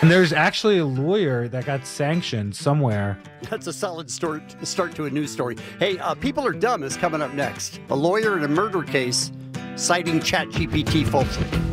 And there's actually a lawyer that got sanctioned somewhere. That's a solid start to a news story. Hey, People Are Dumb is coming up next. A lawyer in a murder case citing ChatGPT falsely.